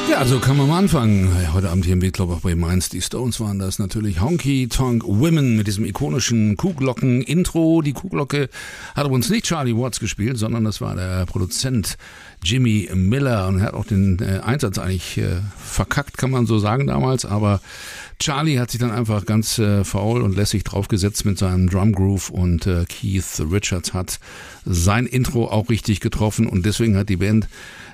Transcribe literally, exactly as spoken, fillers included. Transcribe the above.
Ja, so kann man mal anfangen. Heute Abend hier im Beat-Club auch bei Mainz. Die Stones waren das natürlich. Honky Tonk Women mit diesem ikonischen Kuhglocken-Intro. Die Kuhglocke hat uns nicht Charlie Watts gespielt, sondern das war der Produzent Jimmy Miller. Und er hat auch den äh, Einsatz eigentlich äh, verkackt, kann man so sagen damals. Aber Charlie hat sich dann einfach ganz äh, faul und lässig draufgesetzt mit seinem Drumgroove. Und äh, Keith Richards hat sein Intro auch richtig getroffen. Und deswegen hat die Band